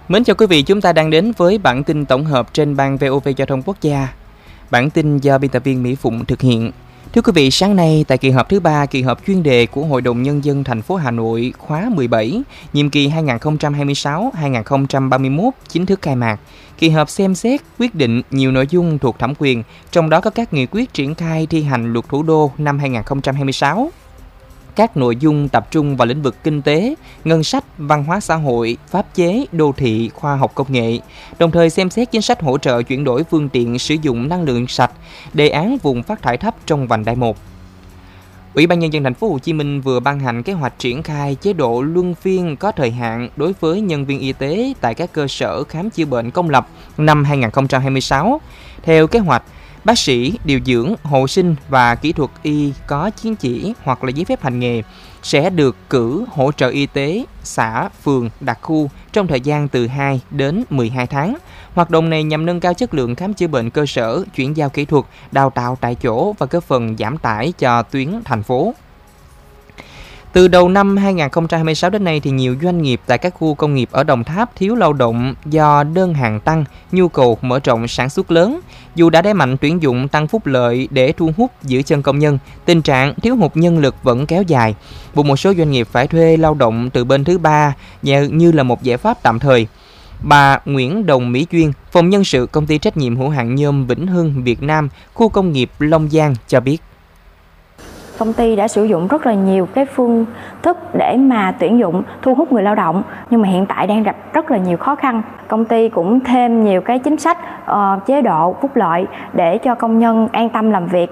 Mến chào quý vị, chúng ta đang đến với bản tin tổng hợp trên ban VOV Giao thông Quốc gia. Bản tin do biên tập viên Mỹ Phụng thực hiện. Thưa quý vị, sáng nay tại kỳ họp thứ 3, kỳ họp chuyên đề của Hội đồng Nhân dân thành phố Hà Nội khóa 17, nhiệm kỳ 2026-2031 chính thức khai mạc. Kỳ họp xem xét, quyết định nhiều nội dung thuộc thẩm quyền, trong đó có các nghị quyết triển khai thi hành luật thủ đô năm 2026. Các nội dung tập trung vào lĩnh vực kinh tế, ngân sách, văn hóa xã hội, pháp chế, đô thị, khoa học công nghệ, đồng thời xem xét chính sách hỗ trợ chuyển đổi phương tiện sử dụng năng lượng sạch, đề án vùng phát thải thấp trong vành đai 1. Ủy ban Nhân dân thành phố Hồ Chí Minh vừa ban hành kế hoạch triển khai chế độ luân phiên có thời hạn đối với nhân viên y tế tại các cơ sở khám chữa bệnh công lập năm 2026. Theo kế hoạch, bác sĩ, điều dưỡng, hộ sinh và kỹ thuật y có chứng chỉ hoặc là giấy phép hành nghề sẽ được cử hỗ trợ y tế xã, phường, đặc khu trong thời gian từ 2 đến 12 tháng. Hoạt động này nhằm nâng cao chất lượng khám chữa bệnh cơ sở, chuyển giao kỹ thuật, đào tạo tại chỗ và góp phần giảm tải cho tuyến thành phố. Từ đầu năm 2026 đến nay thì nhiều doanh nghiệp tại các khu công nghiệp ở Đồng Tháp thiếu lao động do đơn hàng tăng, nhu cầu mở rộng sản xuất lớn. Dù đã đẩy mạnh tuyển dụng tăng phúc lợi để thu hút giữ chân công nhân, tình trạng thiếu hụt nhân lực vẫn kéo dài. Buộc một số doanh nghiệp phải thuê lao động từ bên thứ ba như là một giải pháp tạm thời. Bà Nguyễn Đồng Mỹ Duyên, phòng nhân sự công ty trách nhiệm hữu hạn nhôm Vĩnh Hưng Việt Nam, khu công nghiệp Long Giang cho biết. Công ty đã sử dụng rất là nhiều cái phương thức để mà tuyển dụng, thu hút người lao động, nhưng mà hiện tại đang gặp rất là nhiều khó khăn. Công ty cũng thêm nhiều cái chính sách, chế độ, phúc lợi để cho công nhân an tâm làm việc.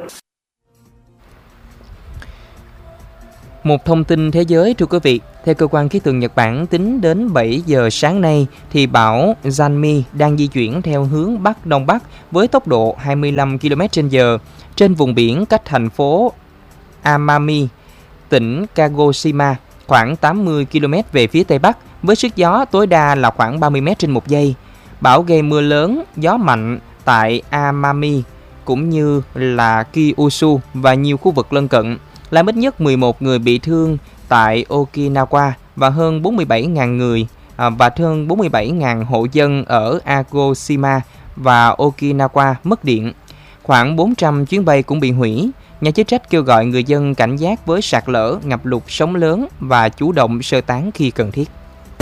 Một thông tin thế giới thưa quý vị, theo cơ quan khí tượng Nhật Bản tính đến 7 giờ sáng nay thì bão Janmi đang di chuyển theo hướng Bắc Đông Bắc với tốc độ 25 km/h trên vùng biển cách thành phố Amami, tỉnh Kagoshima khoảng 80 km về phía Tây Bắc với sức gió tối đa là khoảng 30 m trên một giây. Bão gây mưa lớn, gió mạnh tại Amami cũng như là Kyushu và nhiều khu vực lân cận, làm ít nhất 11 người bị thương tại Okinawa và hơn 47.000 người và hơn 47.000 hộ dân ở Agoshima và Okinawa mất điện. Khoảng 400 chuyến bay cũng bị hủy. Nhà chức trách kêu gọi người dân cảnh giác với sạt lở, ngập lụt, sóng lớn và chủ động sơ tán khi cần thiết.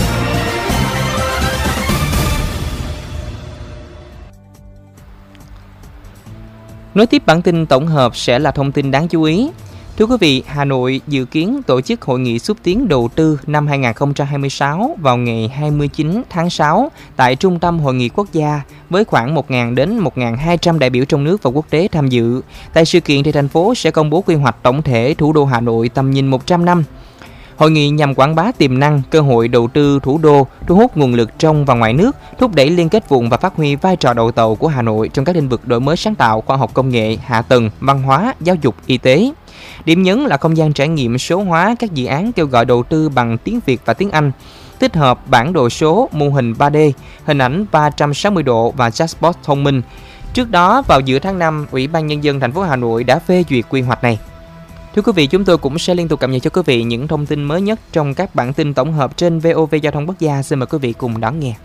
Nối tiếp bản tin tổng hợp sẽ là thông tin đáng chú ý. Thưa quý vị, Hà Nội dự kiến tổ chức hội nghị xúc tiến đầu tư năm 2026 vào ngày 29 tháng 6 tại Trung tâm Hội nghị Quốc gia với khoảng 1.000 đến 1.200 đại biểu trong nước và quốc tế tham dự. Tại sự kiện thì thành phố sẽ công bố quy hoạch tổng thể thủ đô Hà Nội tầm nhìn 100 năm. Hội nghị nhằm quảng bá tiềm năng, cơ hội đầu tư thủ đô, thu hút nguồn lực trong và ngoài nước, thúc đẩy liên kết vùng và phát huy vai trò đầu tàu của Hà Nội trong các lĩnh vực đổi mới sáng tạo, khoa học công nghệ, hạ tầng, văn hóa, giáo dục, y tế. Điểm nhấn là không gian trải nghiệm số hóa các dự án kêu gọi đầu tư bằng tiếng Việt và tiếng Anh, tích hợp bản đồ số, mô hình 3D, hình ảnh 360 độ và chatbot thông minh. Trước đó, vào giữa tháng 5, Ủy ban Nhân dân thành phố Hà Nội đã phê duyệt quy hoạch này. Thưa quý vị, chúng tôi cũng sẽ liên tục cập nhật cho quý vị những thông tin mới nhất trong các bản tin tổng hợp trên VOV Giao thông Quốc gia. Xin mời quý vị cùng đón nghe.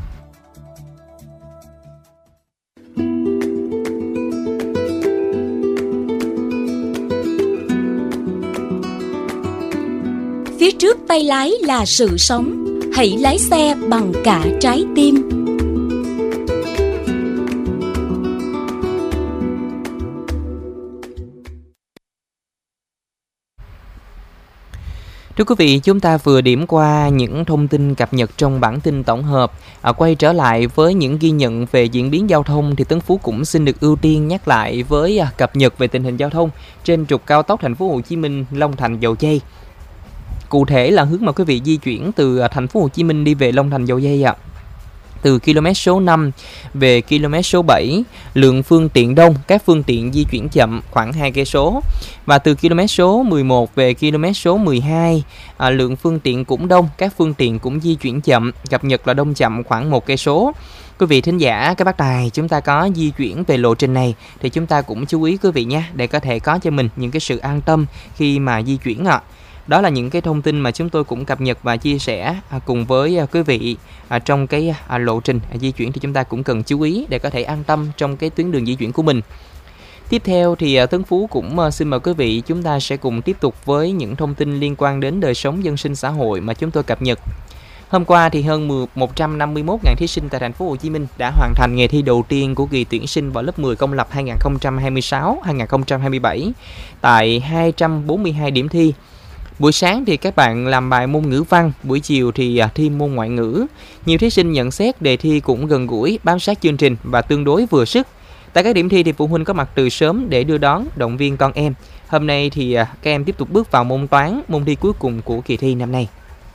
Phía trước tay lái là sự sống, hãy lái xe bằng cả trái tim. Thưa quý vị, chúng ta vừa điểm qua những thông tin cập nhật trong bản tin tổng hợp. Quay trở lại với những ghi nhận về diễn biến giao thông thì Tấn Phú cũng xin được ưu tiên nhắc lại với cập nhật về tình hình giao thông trên trục cao tốc thành phố Hồ Chí Minh Long Thành Dầu Giây. Cụ thể là hướng mà quý vị di chuyển từ thành phố Hồ Chí Minh đi về Long Thành Dầu Giây từ km số 5 về km số 7, lượng phương tiện đông, các phương tiện di chuyển chậm khoảng 2 cây số. Và từ km số 11 về km số 12, lượng phương tiện cũng đông, các phương tiện cũng di chuyển chậm, cập nhật là đông chậm khoảng 1 cây số. Quý vị thính giả, các bác tài, chúng ta có di chuyển về lộ trình này thì chúng ta cũng chú ý quý vị nhé, để có thể có cho mình những cái sự an tâm khi mà di chuyển Đó là những cái thông tin mà chúng tôi cũng cập nhật và chia sẻ cùng với quý vị trong cái lộ trình di chuyển thì chúng ta cũng cần chú ý để có thể an tâm trong cái tuyến đường di chuyển của mình. Tiếp theo thì Tấn Phú cũng xin mời quý vị chúng ta sẽ cùng tiếp tục với những thông tin liên quan đến đời sống dân sinh xã hội mà chúng tôi cập nhật. Hôm qua thì hơn 151.000 thí sinh tại thành phố Hồ Chí Minh đã hoàn thành ngày thi đầu tiên của kỳ tuyển sinh vào lớp 10 công lập 2026-2027 tại 242 điểm thi. Buổi sáng thì các bạn làm bài môn ngữ văn, buổi chiều thì thi môn ngoại ngữ. Nhiều thí sinh nhận xét đề thi cũng gần gũi, bám sát chương trình và tương đối vừa sức. Tại các điểm thi thì phụ huynh có mặt từ sớm để đưa đón, động viên con em. Hôm nay thì các em tiếp tục bước vào môn toán, môn thi cuối cùng của kỳ thi năm nay.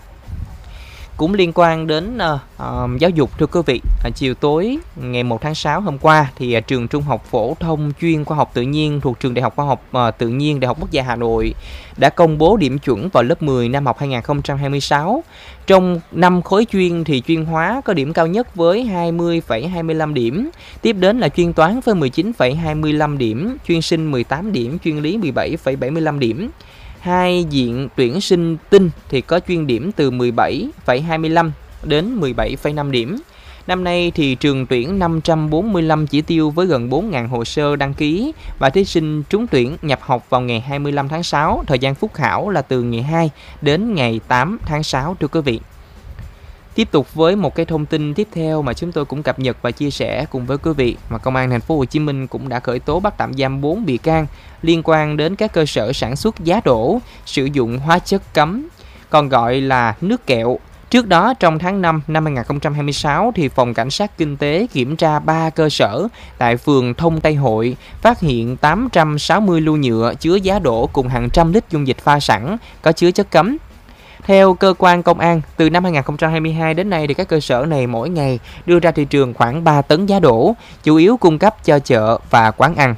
Cũng liên quan đến giáo dục thưa quý vị, chiều tối ngày 1 tháng 6 hôm qua thì trường Trung học phổ thông chuyên khoa học tự nhiên thuộc trường Đại học Khoa học Tự nhiên Đại học Quốc gia Hà Nội đã công bố điểm chuẩn vào lớp 10 năm học 2026. Trong 5 khối chuyên thì chuyên hóa có điểm cao nhất với 20,25 điểm, tiếp đến là chuyên toán với 19,25 điểm, chuyên sinh 18 điểm, chuyên lý 17,75 điểm. Hai diện tuyển sinh tinh thì có chuyên điểm từ 17,25 đến 17,5 điểm. Năm nay thì trường tuyển 545 chỉ tiêu với gần 4.000 hồ sơ đăng ký và thí sinh trúng tuyển nhập học vào ngày 25 tháng 6. Thời gian phúc khảo là từ ngày 2 đến ngày 8 tháng 6 thưa quý vị. Tiếp tục với một cái thông tin tiếp theo mà chúng tôi cũng cập nhật và chia sẻ cùng với quý vị, mà Công an thành phố Hồ Chí Minh cũng đã khởi tố bắt tạm giam 4 bị can liên quan đến các cơ sở sản xuất giá đỗ, sử dụng hóa chất cấm, còn gọi là nước kẹo. Trước đó trong tháng 5 năm 2026 thì Phòng Cảnh sát Kinh tế kiểm tra 3 cơ sở tại phường Thông Tây Hội, phát hiện 860 lu nhựa chứa giá đỗ cùng hàng trăm lít dung dịch pha sẵn có chứa chất cấm. Theo cơ quan công an, từ năm 2022 đến nay thì các cơ sở này mỗi ngày đưa ra thị trường khoảng 3 tấn giá đỗ, chủ yếu cung cấp cho chợ và quán ăn.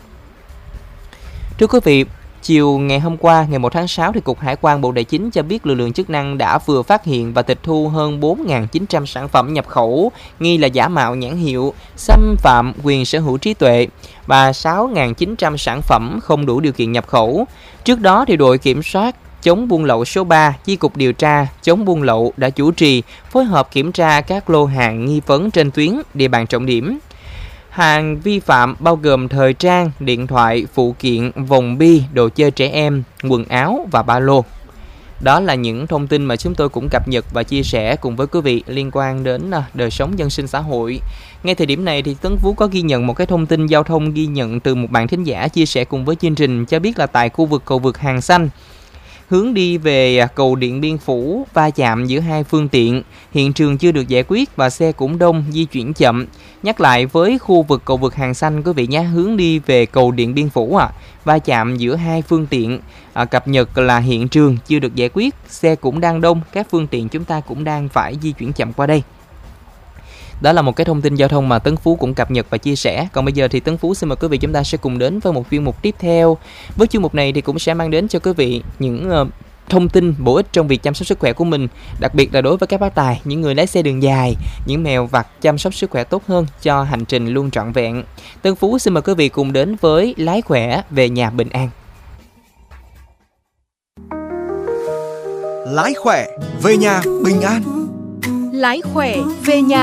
Thưa quý vị, chiều ngày hôm qua, ngày 1 tháng 6 thì Cục Hải quan Bộ Tài chính cho biết lực lượng chức năng đã vừa phát hiện và tịch thu hơn 4.900 sản phẩm nhập khẩu nghi là giả mạo nhãn hiệu, xâm phạm quyền sở hữu trí tuệ và 6.900 sản phẩm không đủ điều kiện nhập khẩu. Trước đó thì đội kiểm soát chống buôn lậu số 3, Chi cục điều tra chống buôn lậu đã chủ trì phối hợp kiểm tra các lô hàng nghi vấn trên tuyến địa bàn trọng điểm. Hàng vi phạm bao gồm thời trang, điện thoại, phụ kiện, vòng bi, đồ chơi trẻ em, quần áo và ba lô. Đó là những thông tin mà chúng tôi cũng cập nhật và chia sẻ cùng với quý vị liên quan đến đời sống dân sinh xã hội. Ngay thời điểm này thì Tấn Phú có ghi nhận một cái thông tin giao thông ghi nhận từ một bạn thính giả chia sẻ cùng với chương trình, cho biết là tại khu vực cầu vượt Hàng Xanh, hướng đi về cầu Điện Biên Phủ va chạm giữa hai phương tiện, hiện trường chưa được giải quyết và xe cũng đông, di chuyển chậm. Nhắc lại với khu vực cầu vượt Hàng Xanh quý vị nhé, hướng đi về cầu Điện Biên Phủ va chạm giữa hai phương tiện, cập nhật là hiện trường chưa được giải quyết, xe cũng đang đông, các phương tiện chúng ta cũng đang phải di chuyển chậm qua đây. Đó là một cái thông tin giao thông mà Tấn Phú cũng cập nhật và chia sẻ. Còn bây giờ thì Tấn Phú xin mời quý vị chúng ta sẽ cùng đến với một chuyên mục tiếp theo. Với chuyên mục này thì cũng sẽ mang đến cho quý vị những thông tin bổ ích trong việc chăm sóc sức khỏe của mình, đặc biệt là đối với các bác tài, những người lái xe đường dài, những mèo vặt chăm sóc sức khỏe tốt hơn cho hành trình luôn trọn vẹn. Tấn Phú xin mời quý vị cùng đến với Lái khỏe về nhà bình an. Lái khỏe về nhà bình an. Lái khỏe về nhà